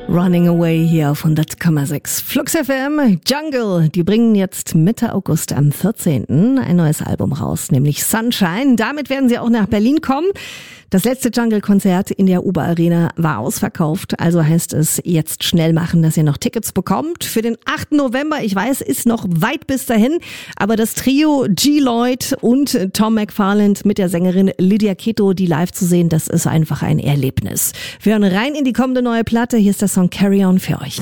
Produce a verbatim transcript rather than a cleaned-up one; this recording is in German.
Running Away hier auf hundert Komma sechs. Flux F M, Jungle, die bringen jetzt Mitte August am vierzehnten ein neues Album raus, nämlich Sunshine. Damit werden sie auch nach Berlin kommen. Das letzte Jungle-Konzert in der Uber Arena war ausverkauft, also heißt es jetzt schnell machen, dass ihr noch Tickets bekommt. Für den achten November, ich weiß, ist noch weit bis dahin, aber das Trio G. Lloyd und Tom McFarland mit der Sängerin Lydia Keto, die live zu sehen, das ist einfach ein Erlebnis. Wir hören rein in die kommende neue Platte, hier ist der Song Carry On für euch.